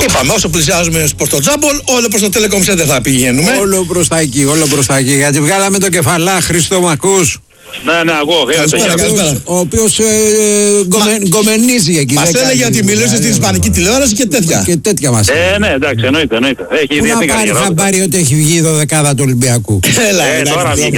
Είπαμε, όσο πλησιάζουμε προς το Τζάμπολ, όλο προς το Telecom Center θα πηγαίνουμε. Όλο προς τα εκεί, όλο προς τα εκεί. Γιατί βγάλαμε το κεφαλά, Χρήστο, μ' ακούς? Ναι, εγώ. Ο οποίος γκομενίζει εκεί. Μας έλεγε ότι μιλούσε στην ισπανική τηλεόραση και τέτοια. Και τέτοια μας. Ναι, εντάξει, εννοείται. Έχει διεθνή καριέρα. Θα πάρει ότι έχει βγει η 12η του Ολυμπιακού. Έλα, τώρα βγήκε.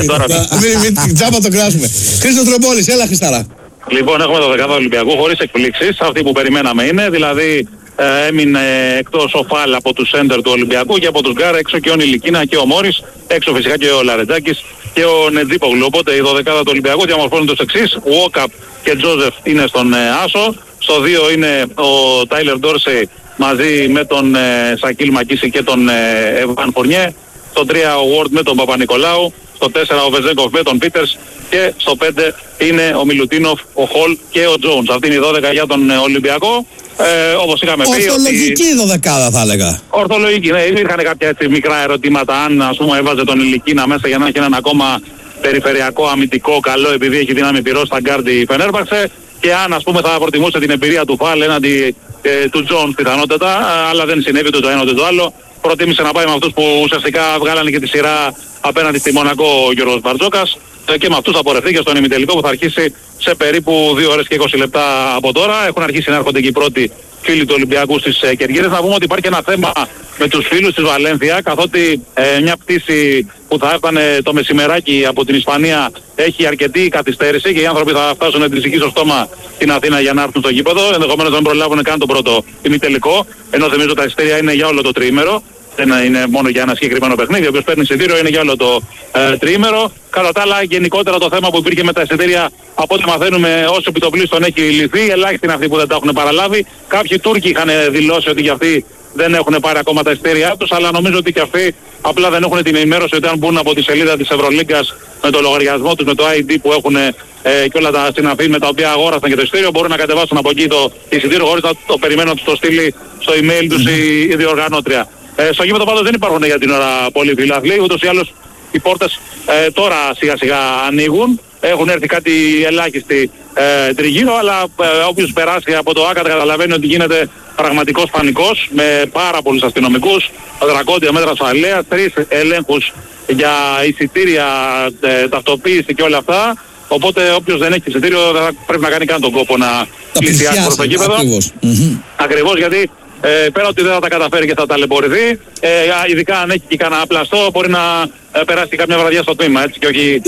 Μην τζάμπα το κράσουμε. Χρήστο Τρομπόλης, έλα Χριστάρα. Λοιπόν, έχουμε το 12ο Ολυμπιακού χωρίς εκπλήξεις. Αυτή που περιμέναμε είναι, δηλαδή έμεινε εκτός ο Φάλ από τους σέντερ του Ολυμπιακού και από τους Γκάρα έξω και ο Νιλικίνα και ο Μόρις, έξω φυσικά και ο Λαρετζάκης και ο Νετζίπογλου. Οπότε η 12η του Ολυμπιακού διαμορφώνεται ως εξής: Βόκαπ και Τζόζεφ είναι στον Άσο, στο 2 είναι ο Τάιλερ Ντόρσεϊ μαζί με τον Σακίλ Μακίση και τον Εβάν Φορνιέ, στο 3 ο Ward με τον Παπα-Νικολάου, στο 4 ο Βεζέγκοφ με τον Πίτερς και στο 5 είναι ο Μιλουτίνοφ, ο Χολ και ο Τζόουνς. Αυτή είναι η 12 για τον Ολυμπιακό. Όπως είχαμε πει. Ορθολογική δωδεκάδα θα έλεγα. Ορθολογική, ναι. Υπήρχαν κάποια έτσι μικρά ερωτήματα αν ας πούμε έβαζε τον Ηλικίνα μέσα για να έχει έναν ακόμα περιφερειακό αμυντικό καλό επειδή έχει δύναμη πυρός στα γκάρντι η Φενέρμπαξε και αν ας πούμε θα προτιμούσε την εμπειρία του Φάλ έναντι του Τζόουνς πιθανότατα, αλλά δεν συνέβη το ένα ούτε το άλλο. Προτίμησε να πάει με αυτούς που ουσιαστικά βγάλανε και τη σειρά απέναντι στη Μονακό ο Γιώργος Μπαρτζόκας και με αυτούς θα πορευτεί και στον ημιτελικό που θα αρχίσει σε περίπου 2 ώρες και 20 λεπτά από τώρα. Έχουν αρχίσει να έρχονται και οι πρώτοι φίλοι του Ολυμπιακού στις Κερκίδες. Να πούμε ότι υπάρχει ένα θέμα με τους φίλους της Βαλένθια, καθότι μια πτήση που θα έφτανε το μεσημεράκι από την Ισπανία έχει αρκετή καθυστέρηση και οι άνθρωποι θα φτάσουν την ψυχή στο στόμα στην Αθήνα για να έρθουν στο γήπεδο. Ενδεχομένως δεν προλάβουν καν τον πρώτο ημιτελικό, ενώ θυμίζω τα εισιτήρια είναι για όλο το τριήμερο. Δεν είναι μόνο για ένα συγκεκριμένο παιχνίδι, ο οποίος παίρνει εισιτήριο είναι για όλο το τριήμερο. Κατά τα άλλα, γενικότερα το θέμα που υπήρχε με τα εισιτήρια, από ό,τι μαθαίνουμε, όσο επιτοπλίστων έχει λυθεί, ελάχιστοι είναι αυτοί που δεν τα έχουν παραλάβει. Κάποιοι Τούρκοι είχαν δηλώσει ότι για αυτοί δεν έχουν πάρει ακόμα τα εισιτήριά τους, αλλά νομίζω ότι και αυτοί απλά δεν έχουν την ενημέρωση ότι αν μπουν από τη σελίδα της Ευρωλίγκας με το λογαριασμό τους, με το ID που έχουν και όλα τα συναφή με τα οποία αγόρασαν και το εισιτήριο, μπορούν να κατεβάσουν από εκεί το εισιτήριο χωρίς να το περιμένουν να τους το στείλει στο email τους η διοργανώτρια. Στο γήπεδο πάντως δεν υπάρχουν για την ώρα πολλοί φιλαθλοί, ούτως ή άλλως οι πόρτες τώρα σιγά σιγά ανοίγουν. Έχουν έρθει κάτι ελάχιστοι τριγύρω, αλλά όποιος περάσει από το ΆΚΑ καταλαβαίνει ότι γίνεται πραγματικός πανικός με πάρα πολλούς αστυνομικούς, δρακόντια μέτρα ασφαλείας, 3 ελέγχους για εισιτήρια, ταυτοποίηση και όλα αυτά. Οπότε όποιος δεν έχει εισιτήριο δεν θα πρέπει να κάνει καν τον κόπο να πλησιάσει προς το γήπεδο. Ακριβώς, γιατί πέρα ότι δεν θα τα καταφέρει και θα ταλαιπωρηθεί, ειδικά αν έχει και κανένα πλαστό, μπορεί να περάσει και κάποια βραδιά στο τμήμα, έτσι, και όχι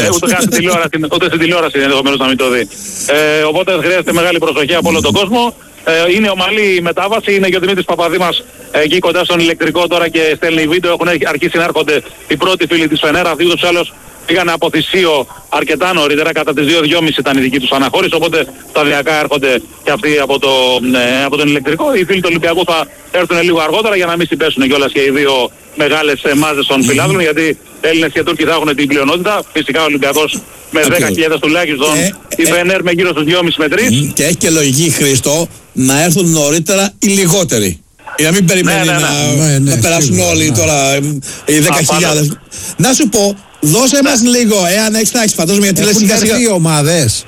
ούτε στην τηλεόραση ενδεχομένως να μην το δει. Οπότε χρειάζεται μεγάλη προσοχή από όλο τον κόσμο. Είναι ομαλή η μετάβαση, είναι και ο Δημήτρης Παπαδήμας εκεί κοντά στον ηλεκτρικό τώρα και στέλνει βίντεο. Έχουν αρχίσει να έρχονται οι πρώτοι φίλοι της Φενέρα, αυτοί ούτως ή άλλως πήγανε από Θησίο αρκετά νωρίτερα, κατά τις 2:30 ήταν η δική τους αναχώρηση, οπότε σταδιακά έρχονται και αυτοί από τον ηλεκτρικό. Οι φίλοι του Ολυμπιακού θα έρθουν λίγο αργότερα για να μην συμπέσουν κιόλας και οι δύο μεγάλες μάζες των φιλάθλων, γιατί Έλληνες και Τούρκοι θα έχουν την πλειονότητα. Φυσικά ο Ολυμπιακός με 10.000 τουλάχιστον, η Φενέρ με γύρω στους 2,5 με 3. Και έχει και λογική, Χρήστο, να έρθουν νωρίτερα οι λιγότεροι. Για να μην περιμένει να περάσουν όλοι τώρα οι 10.000. Να σου πω, δώσε μας λίγο, εάν έχεις φαντάζομαι, γιατί λες σιγά σιγά. Οι ομάδες.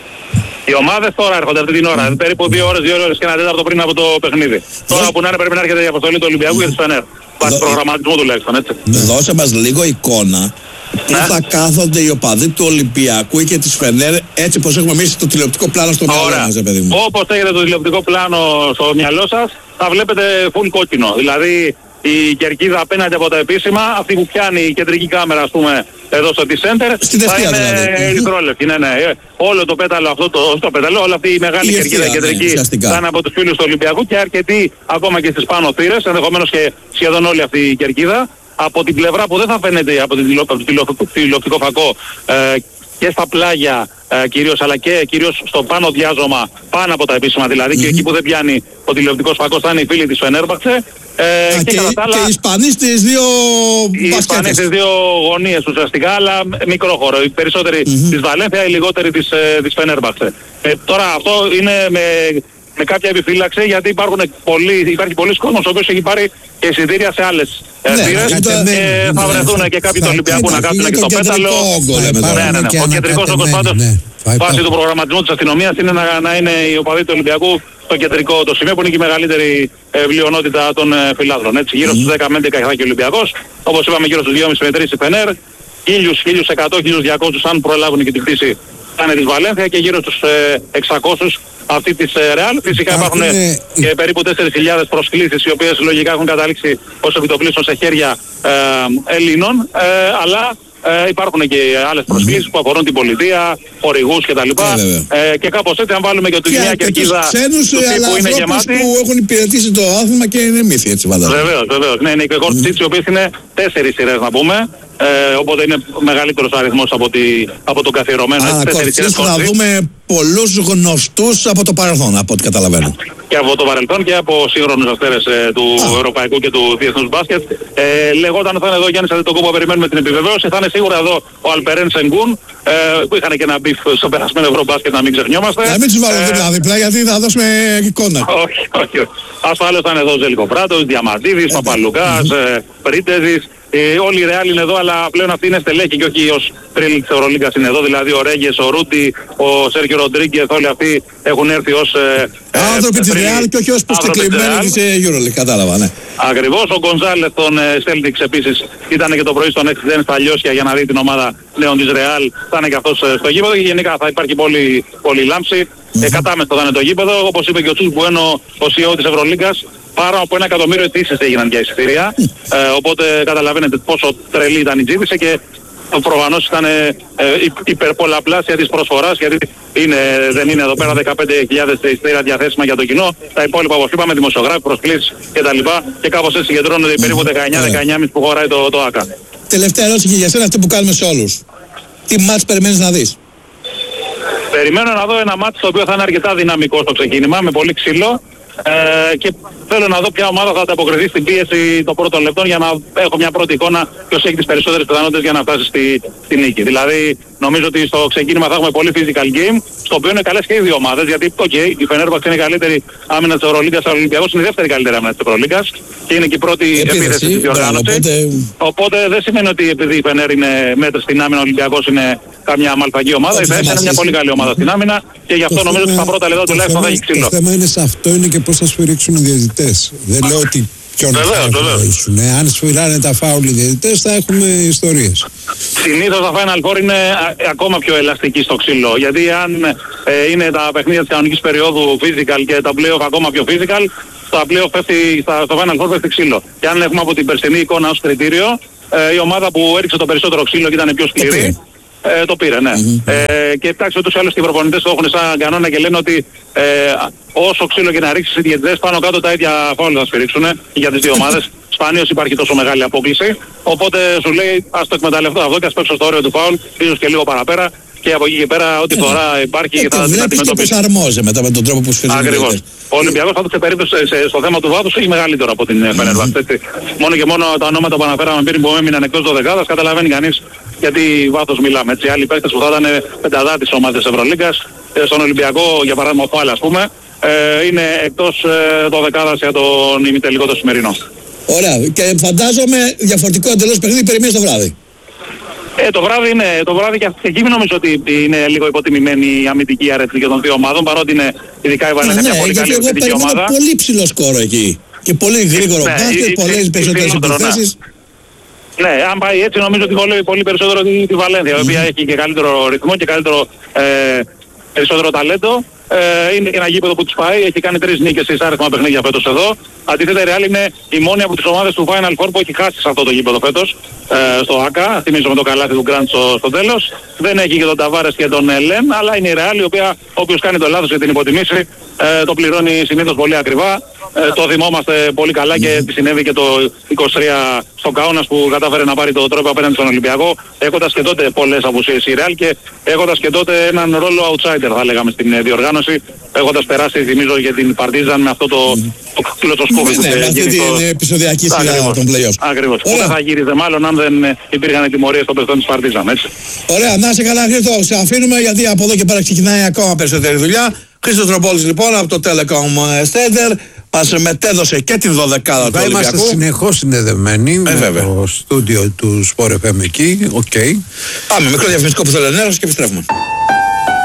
Οι ομάδες τώρα έρχονται αυτή την ώρα, περίπου 2 ώρες και ένα τέταρτο πριν από το παιχνίδι. Τώρα που να είναι πρέπει να έρχεται η αποστολή του Ολυμπιακού για τη Φενέρ. Βάσει προγραμματισμού τουλάχιστον, έτσι. Δώσε μας λίγο εικόνα που θα κάθονται οι οπαδοί του Ολυμπιακού και της Φενέρ, έτσι πως έχουμε εμείς το τηλεοπτικό πλάνο στο μυαλό μας, παιδί μου. Όπως έχετε το τηλεοπτικό πλάνο στο μυαλό σας, θα βλέπετε full κόκκινο. Δηλαδή η κερκίδα απέναντι από τα επίσημα, αυτή που πιάνει η κεντρική κάμερα, ας πούμε, εδώ στο T-Center, θα είναι ερυθρόλευκη. Ναι. Όλο το πέταλο αυτό, το πέταλο, όλη αυτή η μεγάλη κερκίδα κεντρική θα είναι από τους φίλους του Ολυμπιακού και αρκετοί ακόμα και στις πάνω θύρες, ενδεχομένως και σχεδόν όλη αυτή η κερκίδα. Από την πλευρά που δεν θα φαίνεται από το τηλεοπτικό φακό και στα πλάγια κυρίως, αλλά και κυρίως στο πάνω διάζωμα πάνω από τα επίσημα δηλαδή, και εκεί που δεν πιάνει ο τηλεοπτικός φακός θα είναι οι φίλοι της Φενέρμπαξε. Και οι Ισπανοί στις δύο μπασκέτες. Οι Ισπανοί στις δύο γωνίες ουσιαστικά, αλλά μικρό χώρο. Οι περισσότεροι της Βαλένθια, οι λιγότεροι της Φενέρμπαξε. Τώρα αυτό είναι με κάποια επιφύλαξη, γιατί υπάρχει πολλοί κόσμος ο οποίος έχει πάρει και εισιτήρια σε άλλες θύρες και θα βρεθούν και κάποιοι του Ολυμπιακού να κάτσουν και στο πέταλο. Ο κεντρικός όγκος πάντως βάσει του προγραμματισμού της αστυνομίας είναι να είναι οι οπαδοί του Ολυμπιακού στο κεντρικό το σημείο που είναι και η μεγαλύτερη πλειονότητα των φιλάδρων. Έτσι, γύρω στους 10 με 11 θα και ο Ολυμπιακός. Όπως είπαμε, γύρω στους 2,5 με 3 η Φενέρ. 1.100, 1.200 αν προλάβουν και την πτήση κάνε της Βαλένθια και γύρω στους 600 αυτή της Ρεάλ. Φυσικά υπάρχουν και περίπου 4.000 προσκλήσεις οι οποίες λογικά έχουν καταλήξει ως επιτοπλίστων σε χέρια Ελλήνων, αλλά υπάρχουν και άλλες προσκλήσεις που αφορούν την πολιτεία, χορηγούς κτλ. Και κάπως έτσι αν βάλουμε και ότι μια κερκίδα ξένους, του τύπου είναι γεμάτη. Που έχουν υπηρετήσει το άθλημα και είναι μύθι, έτσι φαντάζομαι. Βεβαίως. Ναι, είναι οι κόρτες οι οποίες είναι 4 σειρές να πούμε. Οπότε είναι μεγαλύτερος αριθμός από τον καθιερωμένο. Θα δούμε πολλούς γνωστούς από το παρελθόν, από ό,τι καταλαβαίνω. Και από το παρελθόν και από σύγχρονους αστέρες του ευρωπαϊκού και του διεθνούς μπάσκετ. Λεγόταν θα είναι εδώ Γιάννης Αντετοκούμπο, περιμένουμε την επιβεβαίωση. Θα είναι σίγουρα εδώ ο Αλπερέν Σενγκούν, που είχαν και ένα μπιφ στο περασμένο ευρωμπάσκετ, να μην ξεχνιόμαστε. Να μην τους βάλω διπλά, γιατί θα δώσουμε εικόνα. Όχι. Ασφαλώς θα είναι εδώ ο Ζελικοπράτος, Διαμαντίδης, Παπαλουκάς, Πρίτεζης. Όλοι οι Ρεάλ είναι εδώ, αλλά πλέον αυτοί είναι στελέχοι και όχι ως θρύλοι της Ευρωλίγκας είναι εδώ. Δηλαδή ο Ρέγγες, ο Ρούτι, ο Σέρκιο Ροντρίγκεθ, όλοι αυτοί έχουν έρθει ως άνθρωποι της Ρεάλ και όχι ως προσκεκλημένοι της Euroleague, κατάλαβα, ναι. Ακριβώς. Ο Γκονζάλες των Celtics επίσης ήταν και το πρωί στον Next Gen στα Λιώσια για να δει την ομάδα νέων της Ρεάλ. Θα είναι και αυτός στο γήπεδο και γενικά θα υπάρχει πολύ λάμψη. Κατάμεστο θα είναι το γήπεδο. Όπως είπε και ο Τσούς Μπουένο, ο CEO της Ευρωλίγκας, πάνω από 1 εκατομμύριο αιτήσεις έγιναν για εισιτήρια. Οπότε καταλαβαίνετε πόσο τρελή ήταν η ζήτηση και προφανώς ήταν υπερπολαπλάσια της προσφοράς, γιατί δεν είναι εδώ πέρα 15.000 εισιτήρια διαθέσιμα για το κοινό. Τα υπόλοιπα, όπως είπαμε, δημοσιογράφοι, προσκλήσεις κτλ. Και κάπως έτσι συγκεντρώνονται περίπου 19-19,5 που χωράει το ΆΚΑ. Τελευταία ερώτηση και για σένα, αυτή που κάνουμε σε όλους. Τι μάτς περιμένεις να δεις? Περιμένω να δω ένα μάτς το οποίο θα είναι αρκετά δυναμικό στο ξεκίνημα, με πολύ ξύλο. Και θέλω να δω ποια ομάδα θα ανταποκριθεί στην πίεση των πρώτων λεπτών για να έχω μια πρώτη εικόνα ποιος έχει τις περισσότερες πιθανότητες για να φτάσει στη νίκη. Δηλαδή νομίζω ότι στο ξεκίνημα θα έχουμε πολύ physical game, στο οποίο είναι καλές και οι δύο ομάδες, γιατί η Φενέρμπαξ είναι η καλύτερη άμυνα της Ευρωλίγκας, ο Ολυμπιακός είναι η δεύτερη καλύτερη άμυνα της Ευρωλίγκας και είναι και η πρώτη επίθεση της διοργάνωσης. Οπότε δεν σημαίνει ότι επειδή η Φενέρ είναι μέτρη στην άμυνα, ο Ολυμπιακός είναι καμιά μαλφαγή ομάδα. Η Φενέρ είναι μια πολύ καλή ομάδα στην άμυνα και γι' αυτό νομίζω ότι στα πρώτα λεπτά τουλάχιστον θα έχει ξύλο. Το θέμα είναι σε αυτό, είναι και πώς θα σφυρίξουν οι διαιτητές. Δεν λέω ότι ποιον θα σφυρίξουν. Αν σφυράνε τα φάουλ οι διαιτητές θα έχουμε ιστορίες. Συνήθως τα Final Four είναι ακόμα πιο ελαστική στο ξύλο. Γιατί αν είναι τα παιχνίδια της κανονικής περίοδου physical και τα playoff ακόμα πιο physical, στα playoff πέφτει, στο Final Four πέφτει ξύλο. Και αν έχουμε από την περσινή εικόνα ως κριτήριο, η ομάδα που έριξε το περισσότερο ξύλο και ήταν πιο σκληρή, το πήρε, ναι. Και εντάξει, ούτως ή άλλως οι προπονητές το έχουν σαν κανόνα και λένε ότι όσο ξύλο και να ρίξεις οι διαιτητές, πάνω κάτω τα ίδια φάουλ θα σφυρίξουν για τις δύο ομάδες. Σπανίως υπάρχει τόσο μεγάλη απόκληση. Οπότε σου λέει ας το εκμεταλλευτώ αυτό και ας παίξω στο όριο του φάουλ, ίσως και λίγο παραπέρα. Και από εκεί και πέρα ό,τι φορά υπάρχει θα την αντιμετωπίσει. Και προσαρμόζεται μετά με τον τρόπο που σφυρίζει. Ακριβώς. Ο Ολυμπιακός πάντως σε περίπτωση στο θέμα του βάθους έχει μεγαλύτερο από την Φενέρμπαξ. Μόνο και μόνο τα ονόματα που αναφέραμε πριν που έμειναν εκτός 12, καταλαβαίνει κανείς γιατί βάθος μιλάμε. Έτσι, άλλοι παίκτες που θα ήταν πενταδάτης ομάδες της Ευρωλίγκας, στον Ολυμπιακό για παράδειγμα ο Φάλ ας πούμε, είναι εκτός 12 για τον ημιτελικό το σημερινό. Ωραία. Και φαντάζομαι διαφορετικό εντελώς παιχνίδι περιμένεις το βράδυ. Το βράδυ και εκεί νομίζω ότι είναι λίγο υποτιμημένη η αμυντική αρετή και των δύο ομάδων, παρότι είναι ειδικά η Βαλένθια μια πολύ καλή αμυντική ομάδα. Είναι πολύ ψηλό σκόρο εκεί και πολύ γρήγορο μπάσκετ, πολλές περισσότερες επιθέσεις. Ναι, αν πάει έτσι νομίζω ότι βολεύει πολύ περισσότερο τη Βαλένθια, η οποία έχει και καλύτερο ρυθμό και περισσότερο ταλέντο. Είναι και ένα γήπεδο που τους πάει, έχει κάνει 3 νίκες σε άριθμα παιχνίδια φέτος εδώ. Αντίθετα η Real είναι η μόνη από τις ομάδες του Final Four που έχει χάσει σε αυτό το γήπεδο φέτος, στο ΆΚΑ, θυμίζω με το καλάθι του Γκραντ στο τέλος. Δεν έχει και τον Ταβάρες και τον Λεν, αλλά είναι η Real η οποία όποιος κάνει το λάθος για την υποτιμήσει το πληρώνει συνήθως πολύ ακριβά. Το θυμόμαστε πολύ καλά και τη συνέβη και το 23 στο Κάουνας που κατάφερε να πάρει το τρόπο απέναντι στον Ολυμπιακό, έχοντας και τότε πολλές απουσίες η Real και έχοντας και τότε έναν ρόλο outsider θα λέγαμε στην διοργάνωση, έχοντας περάσει θυμίζω για την Παρτίζαν με αυτό το κλωτσοσκόπι που αυτή την επεισοδιακή σειρά των play-offs. Ακριβώς. Ούτε θα γύριζε μάλλον αν δεν υπήρχαν τιμωρίες στο παιχτών της Παρτίζαν, έτσι. Ωραία, να είσαι καλά Χρήστο, σε αφήνουμε γιατί από εδώ και πέρα ξεκινάει ακόμα περισσότερη δουλειά. Χρήστος Τροπόλης λοιπόν από το Telecom Center μας μετέδωσε και την 12η του Ολυμπιακού. Είμαστε συνεχώς συνδεδεμένοι με το στούντιο του Sport FM εκεί. Πάμε, μικρό διαφημιστικό που θέλω ενέρωση και επιστρέφουμε.